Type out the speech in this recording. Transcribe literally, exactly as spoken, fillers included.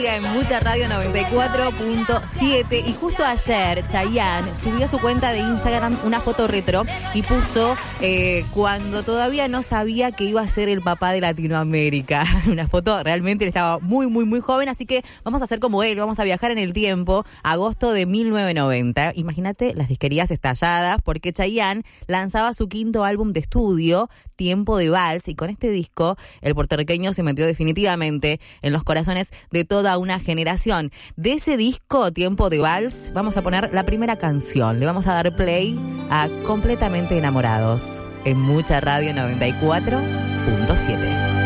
día en Mucha Radio noventa y cuatro punto siete. Y justo ayer Chayanne subió a su cuenta de Instagram una foto retro y puso eh, cuando todavía no sabía que iba a ser el papá de Latinoamérica. Una foto realmente, él estaba muy, muy, muy joven, así que vamos a hacer como él, vamos a viajar en el tiempo, agosto de mil novecientos noventa. Imagínate las disquerías estalladas porque Chayanne lanzaba su quinto álbum de estudio, Tiempo de Vals, y con este disco el puertorriqueño se metió definitivamente en los corazones de toda una generación. De ese disco, Tiempo de Vals, vamos a poner la primera canción. Le vamos a dar play a Completamente Enamorados en Mucha Radio noventa y cuatro punto siete.